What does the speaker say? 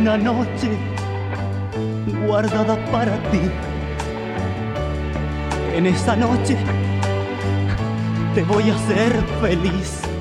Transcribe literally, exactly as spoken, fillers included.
una noche guardada para ti. En esa noche te voy a hacer feliz.